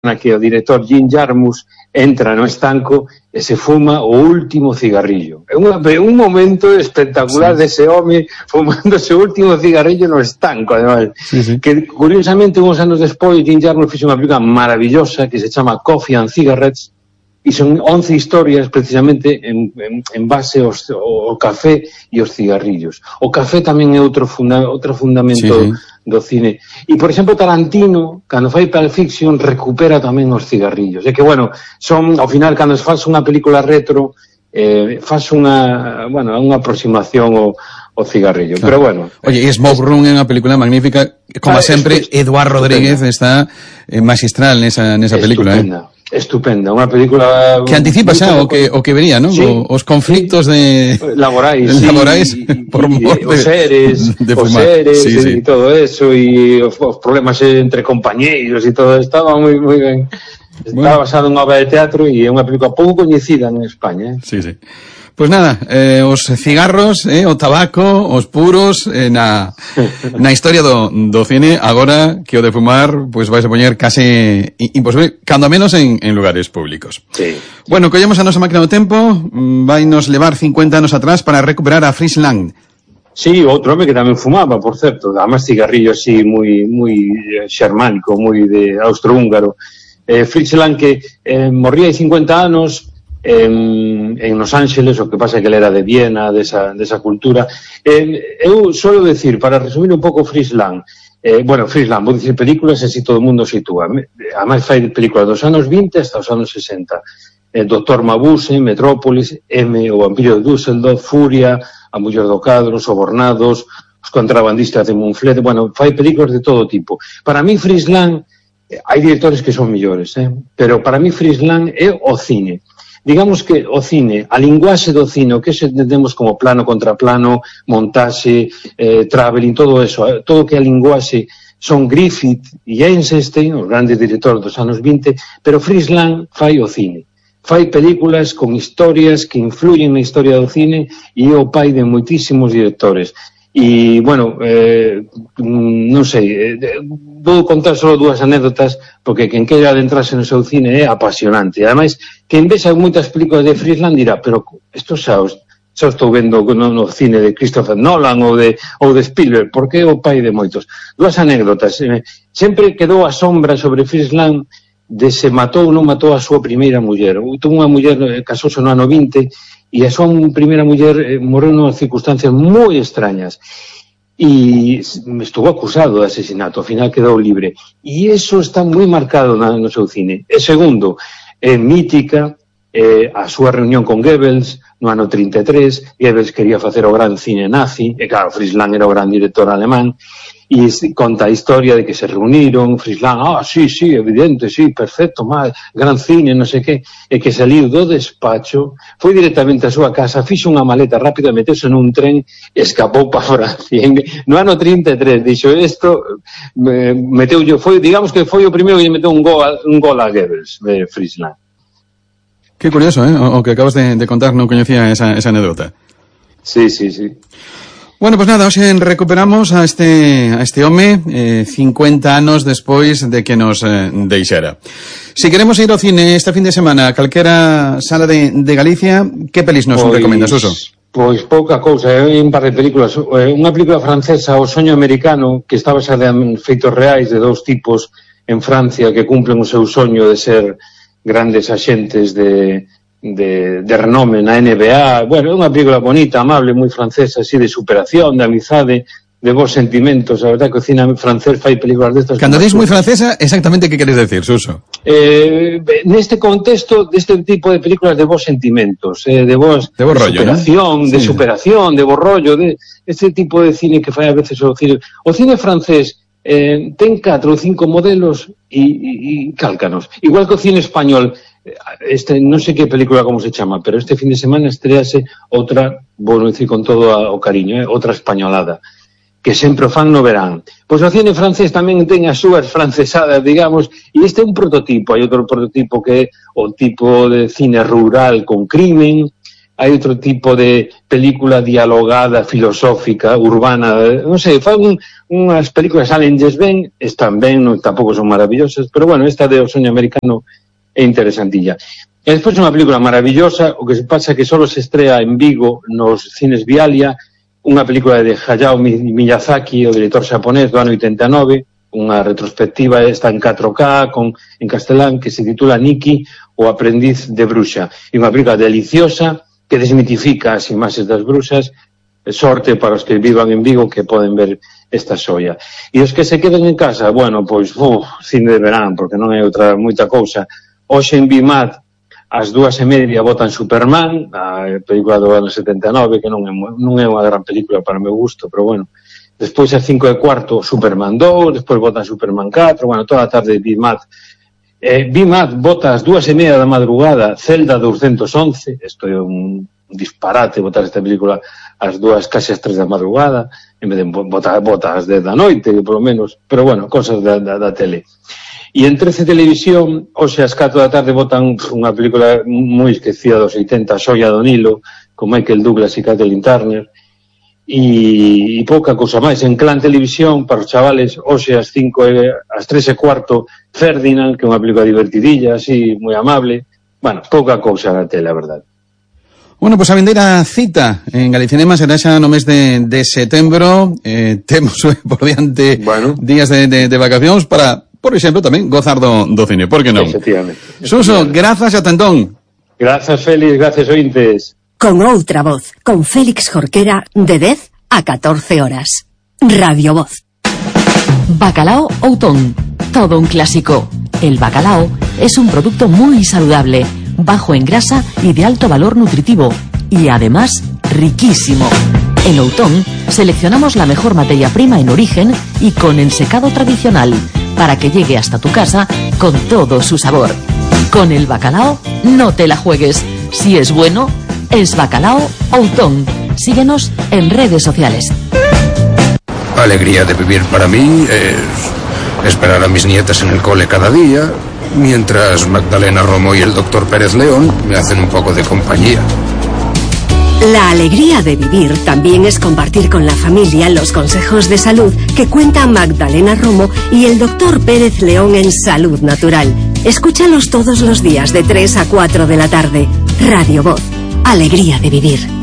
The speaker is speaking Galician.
na que o director Jim Jarmusch entra no estanco e se fuma o último cigarrillo. É un momento espectacular dese home fumándose o último cigarrillo no estanco, además. Que, curiosamente, uns anos despois, Jim Jarmusch fixo unha película maravillosa que se chama Coffee and Cigarettes, e son 11 historias precisamente en base ao café e os cigarrillos. O café tamén é outro fundamento do cine. E, por exemplo, Tarantino, cando fai Pulp Fiction, recupera tamén os cigarrillos. É que, bueno, son, ao final, cando se faz unha película retro, faz unha aproximación ao cigarrillo. Claro. Pero, bueno. Oye, Smoke Room é unha película magnífica. Como sempre, Eduardo Rodríguez está magistral nesa película. Estupenda, unha película que anticipa xa o que vería, non? Sí, os conflictos laborais por morte os seres e todo eso, e os problemas entre compañeiros e todo, estaba moi ben. Estaba basado en unha obra de teatro e é unha película pouco coñecida en España. Sí. Pois nada, os cigarros, o tabaco, os puros, na historia do cine, agora que o de fumar, pois vais a poñer case imposible, cando menos en lugares públicos. Sí. Bueno, collemos a nosa máquina do tempo, vai nos levar 50 anos atrás para recuperar a Fritz Lang. Sí, outro home que tamén fumaba, por certo, además cigarrillo así, moi xermánico, moi de austrohúngaro. Fritz Lang, que morría hai 50 anos, en Los Ángeles, o que pasa é que ele era de Viena, desa cultura. Eu suelo decir, para resumir un pouco Fritz Lang, Fritz Lang, vou dicir películas e así todo o mundo sitúa. Además fai películas dos anos 20 hasta os anos 60. Doctor Mabuse, Metrópolis, O vampiro de Düsseldorf, Furia, A muller do cadro, Sobornados, Os contrabandistas de Montflet, fai películas de todo tipo. Para mí Fritz Lang, hai directores que son millores, pero para mí Fritz Lang é o cine. Digamos que o cine, a linguaxe do cine, o que entendemos como plano contra plano, montaxe, traveling, todo eso, todo o que a linguaxe son Griffith e Eisenstein, os grandes directores dos anos 20, pero Fritz Lang fai o cine. Fai películas con historias que influyen na historia do cine e é o pai de moitísimos directores. E, non sei, vou contar só dúas anécdotas, porque quen queira adentrarse no seu cine é apasionante. Ademais, quen vexa moitas películas de Fritz Lang dirá, pero isto xa estou vendo no cine de Christopher Nolan ou de Spielberg, porque é o pai de moitos. Dúas anécdotas. Sempre quedou a sombra sobre Fritz Lang de se matou ou non matou a súa primeira muller. Tuvo unha muller, casouse no ano 20, e a súa primeira muller morreu en circunstancias moi extrañas e estuvo acusado de asesinato, ao final quedou libre, e iso está moi marcado no seu cine. E segundo, mítica a súa reunión con Goebbels no ano 33. Goebbels quería facer o gran cine nazi, e claro, Fritz Lang era o gran director alemán, e conta a historia de que se reuniron, Fritz Lang, sí, evidente, sí, perfecto, gran cine, non sei que, e que saliu do despacho, foi directamente á súa casa, fixo unha maleta rápida, meteuse nun tren, escapou para Francia. No ano 33, dixo isto, digamos que foi o primeiro que lle meteu un gol a Goebbels, Fritz Lang. Que curioso, o que acabas de contar, non coñecía esa anécdota. Sí. Bueno, pues nada, hoxe recuperamos a este home 50 anos despois de que nos deixara. Si queremos ir ao cine este fin de semana a calquera sala de Galicia, que pelis nos recomendas, Suso? Pois pouca cousa, un par de películas. Unha película francesa, O soño americano, que está basada en feitos reais de dous tipos en Francia que cumplen o seu soño de ser grandes axentes de renome na NBA. É unha película bonita, amable, moi francesa, así de superación, de amizade, de bons sentimentos. A verdade que o cine francés fai películas destas. Cando dis moi francesa, exactamente que queres decir, Suso? Neste contexto, deste tipo de películas de bons sentimentos, de rollo, superación, ¿no? De superación, de bo rollo, de este tipo de cine que fai a veces o cine. O cine francés ten 4 ou 5 modelos e cálcanos. Igual que o cine español, non sei que película como se chama, pero este fin de semana estrease outra, vou dicir con todo o cariño, outra españolada, que sempre o fan no verán. Pois o cine francés tamén ten as súas francesadas, digamos, e este é un prototipo. Hai outro prototipo que é o tipo de cine rural con crimen, hai outro tipo de película dialogada, filosófica, urbana, non sei, fan unhas películas salen ben, están ben, non, tampouco son maravillosas, pero bueno, esta de O Soño Americano é interesantilla. E despois unha película maravillosa, o que se pasa que só se estrea en Vigo, nos cines Vialia, unha película de Hayao Miyazaki, o director xaponés do ano 89, unha retrospectiva esta en 4K, en castelán, que se titula Nikki, o aprendiz de bruxa. E unha película deliciosa que desmitifica as imaxes das bruxas, sorte para os que vivan en Vigo que poden ver esta xoia. E os que se queden en casa, bueno, pois, cine de verán, porque non é outra moita cousa. Hoxe en Bimad, ás 2:30 botan Superman, a película do ano 79, que non é unha gran película para o meu gusto, pero bueno. Despois ás 5:15 Superman 2, despois botan Superman 4, bueno, toda a tarde Bimad. Bimad bota ás 2:30 da madrugada Zelda 211, isto é un disparate botar esta película ás 2, casi ás 3 da madrugada, en vez de botar ás 10 da noite, polo menos, pero bueno, cosas da tele. E en 13 Televisión, hoxe ás 4 da tarde botan unha película moi esquecida dos 80, Xoia do Nilo, con Michael Douglas e Kathleen Turner, e pouca cousa máis. En Clan Televisión, para os chavales, hoxe ás 3:15 Ferdinand, que é unha película divertidilla, así, moi amable. Bueno, pouca cousa na tele, a verdade. Bueno, pois a vindeira cita en Galicinema será xa no mes de setembro. Temos por diante días de vacacións para, por exemplo, tamén gozar do cine, por que non? Efectivamente. Suso, grazas a tentón. Grazas, Félix, grazas, ointes. Con outra voz, con Félix Jorquera, de 10 a 14 horas. Radio Voz. Bacalao Outón, todo un clásico. El bacalao es un producto muy saludable, bajo en grasa y de alto valor nutritivo, y además riquísimo. En Outón seleccionamos la mejor materia prima en origen y con ensecado tradicional, para que llegue hasta tu casa con todo su sabor. Con el bacalao no te la juegues. Si es bueno, es Bacalao Outón. Síguenos en redes sociales. Alegría de vivir para mí es esperar a mis nietas en el cole cada día, mientras Magdalena Romo y el doctor Pérez León me hacen un poco de compañía. La alegría de vivir también es compartir con la familia los consejos de salud que cuentan Magdalena Romo y el doctor Pérez León en Salud Natural. Escúchalos todos los días de 3 a 4 de la tarde. Radio Voz. Alegría de vivir.